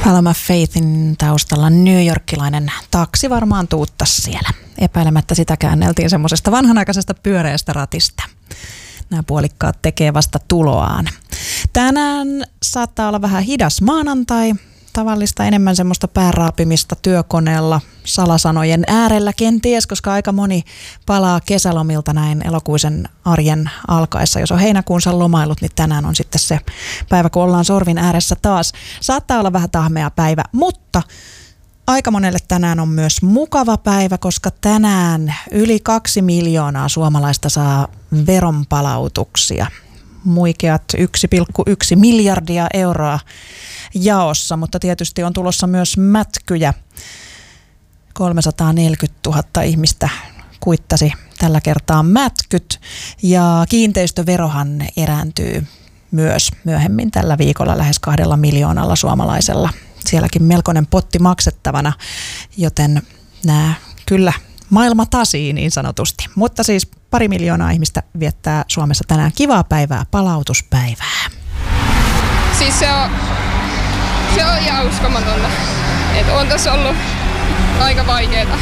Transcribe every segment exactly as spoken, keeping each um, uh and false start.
Paloma Faithin taustalla newyorkilainen taksi varmaan tuuttas siellä. Epäilemättä sitä käänneltiin semmoisesta vanhanaikaisesta pyöreästä ratista. Nämä puolikkaat tekee vasta tuloaan. Tänään saattaa olla vähän hidas maanantai. Tavallista enemmän semmoista pääraapimista työkoneella, salasanojen äärellä kenties, koska aika moni palaa kesälomilta näin elokuisen arjen alkaessa. Jos on heinäkuunsa lomailut, niin tänään on sitten se päivä, kun ollaan sorvin ääressä taas. Saattaa olla vähän tahmea päivä, mutta aika monelle tänään on myös mukava päivä, koska tänään yli kaksi miljoonaa suomalaista saa veronpalautuksia. Muikeat yksi pilkku yksi miljardia euroa jaossa, mutta tietysti on tulossa myös mätkyjä. kolmesataaneljäkymmentätuhatta ihmistä kuittasi tällä kertaa mätkyt ja kiinteistöverohan erääntyy myös myöhemmin tällä viikolla lähes kahdella miljoonalla suomalaisella. Sielläkin melkoinen potti maksettavana, joten nämä kyllä maailma tasii niin sanotusti. Mutta siis pari miljoonaa ihmistä viettää Suomessa tänään kivaa päivää, palautuspäivää. Siis se on, se on ihan uskomatonta. Että on tässä ollut aika vaikeeta.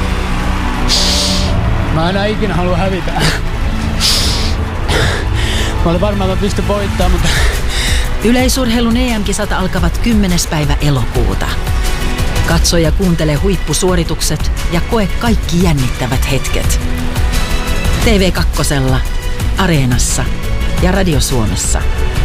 Mä enää ikinä halua hävitä. Mä olin varmaan, että mä pystyn voittamaan, mutta... Yleisurheilun E M-kisat alkavat kymmenes päivä elokuuta. Katso ja kuuntele huippusuoritukset ja koe kaikki jännittävät hetket. T V kaksi, Areenassa ja Radio Suomessa.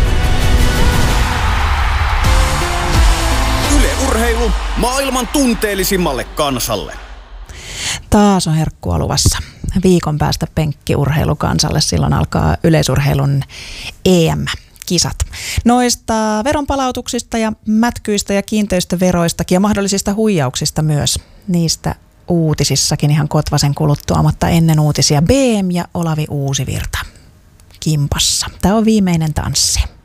Yle Urheilu maailman tunteellisimmalle kansalle. Taas on herkkua luvassa. Viikon päästä penkkiurheilu kansalle. Silloin alkaa yleisurheilun E M-kisat. Noista veronpalautuksista ja mätkyistä ja kiinteistöveroistakin ja mahdollisista huijauksista myös. Niistä uutisissakin ihan Kotvasen kuluttua, mutta ennen uutisia B M ja Olavi Uusivirta kimpassa. Tämä on viimeinen tanssi.